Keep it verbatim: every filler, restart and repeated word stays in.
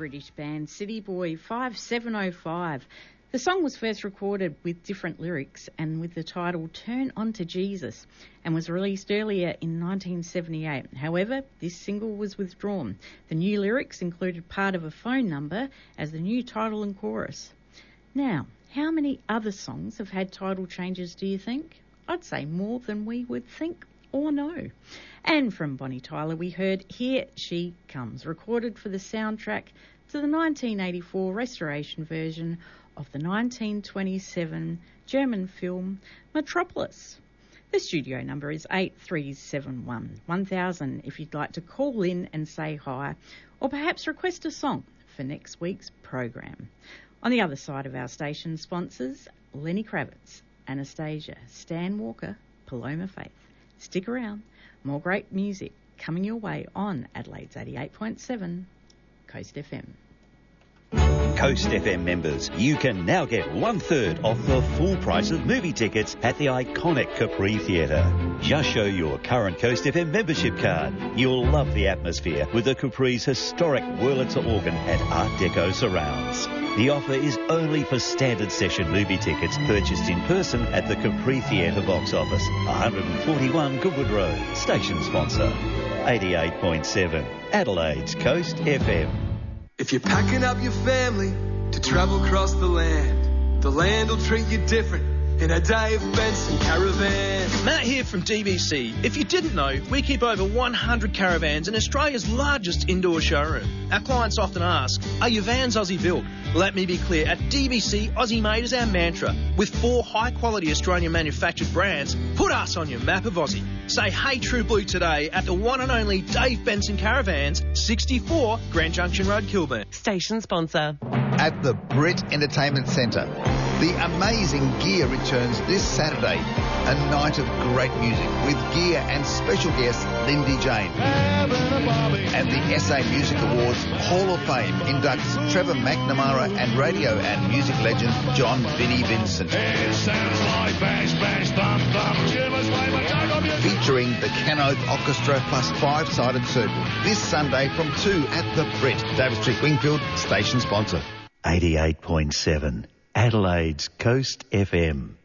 British band City Boy five seven oh five. The song was first recorded with different lyrics and with the title Turn On To Jesus and was released earlier in nineteen seventy-eight. However, this single was withdrawn. The new lyrics included part of a phone number as the new title and chorus. Now, how many other songs have had title changes, do you think? I'd say more than we would think or know. And from Bonnie Tyler, we heard Here She Comes, recorded for the soundtrack to the nineteen eighty-four restoration version of the nineteen twenty-seven German film Metropolis. The studio number is eight three seven one one thousand if you'd like to call in and say hi, or perhaps request a song for next week's program. On the other side of our station sponsors, Lenny Kravitz, Anastasia, Stan Walker, Paloma Faith. Stick around. More great music coming your way on Adelaide's eighty-eight point seven Coast F M. Coast F M members, you can now get one third off the full price of movie tickets at the iconic Capri Theatre. Just show your current Coast F M membership card. You'll love the atmosphere with the Capri's historic Wurlitzer organ and Art Deco surrounds. The offer is only for standard session movie tickets purchased in person at the Capri Theatre box office, one forty-one Goodwood Road. Station sponsor, eighty-eight point seven Adelaide's Coast F M. If you're packing up your family to travel across the land, the land will treat you different in a Dave Benson caravan. Matt here from D B C. If you didn't know, we keep over one hundred caravans in Australia's largest indoor showroom. Our clients often ask, are your vans Aussie built? Let me be clear, at D B C, Aussie made is our mantra. With four high-quality Australian manufactured brands, put us on your map of Aussie. Say hey True Blue today at the one and only Dave Benson Caravans, sixty-four Grand Junction Road, Kilburn. Station sponsor. At the Brit Entertainment Centre, the amazing Gear returns this Saturday. A night of great music with Gear and special guest Lindy Jane. And the S A Music Awards Hall of Fame inducts Trevor McNamara and radio and music legend John Vinnie Vincent. It sounds like bash, bash, thump, thump. Featuring the Canoe Orchestra plus five-sided circle. This Sunday from two at the Brit. David Street, Wingfield, station sponsor. eighty-eight point seven Adelaide's Coast F M.